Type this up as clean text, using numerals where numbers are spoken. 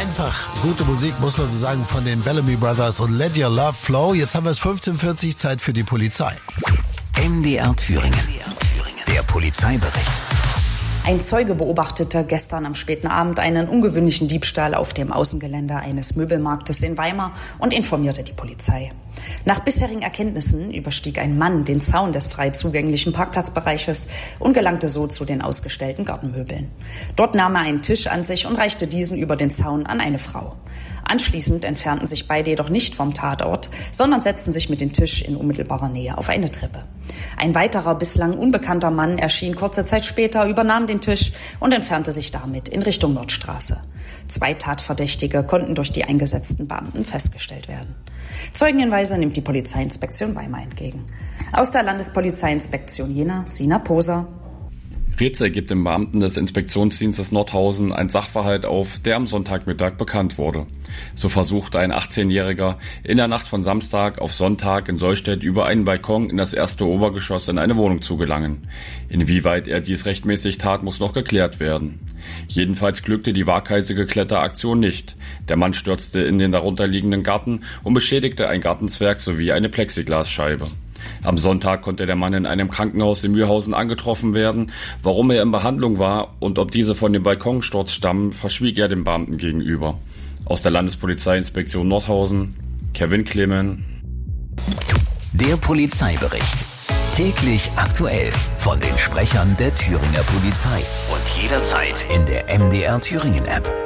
Einfach gute Musik, muss man so sagen, von den Bellamy Brothers und Let Your Love Flow. Jetzt haben wir es 15:40 Uhr, Zeit für die Polizei. MDR Thüringen. Der Polizeibericht. Ein Zeuge beobachtete gestern am späten Abend einen ungewöhnlichen Diebstahl auf dem Außengelände eines Möbelmarktes in Weimar und informierte die Polizei. Nach bisherigen Erkenntnissen überstieg ein Mann den Zaun des frei zugänglichen Parkplatzbereiches und gelangte so zu den ausgestellten Gartenmöbeln. Dort nahm er einen Tisch an sich und reichte diesen über den Zaun an eine Frau. Anschließend entfernten sich beide jedoch nicht vom Tatort, sondern setzten sich mit dem Tisch in unmittelbarer Nähe auf eine Treppe. Ein weiterer, bislang unbekannter Mann erschien kurze Zeit später, übernahm den Tisch und entfernte sich damit in Richtung Nordstraße. 2 Tatverdächtige konnten durch die eingesetzten Beamten festgestellt werden. Zeugenhinweise nimmt die Polizeiinspektion Weimar entgegen. Aus der Landespolizeiinspektion Jena, Sina Poser. Rietze gibt dem Beamten des Inspektionsdienstes Nordhausen ein Sachverhalt auf, der am Sonntagmittag bekannt wurde. So versuchte ein 18-Jähriger in der Nacht von Samstag auf Sonntag in Sollstedt über einen Balkon in das erste Obergeschoss in eine Wohnung zu gelangen. Inwieweit er dies rechtmäßig tat, muss noch geklärt werden. Jedenfalls glückte die waghalsige Kletteraktion nicht. Der Mann stürzte in den darunterliegenden Garten und beschädigte ein Gartenzwerg sowie eine Plexiglasscheibe. Am Sonntag konnte der Mann in einem Krankenhaus in Mühlhausen angetroffen werden. Warum er in Behandlung war und ob diese von dem Balkonsturz stammen, verschwieg er dem Beamten gegenüber. Aus der Landespolizeiinspektion Nordhausen, Kevin Clemen. Der Polizeibericht. Täglich aktuell von den Sprechern der Thüringer Polizei. Und jederzeit in der MDR Thüringen App.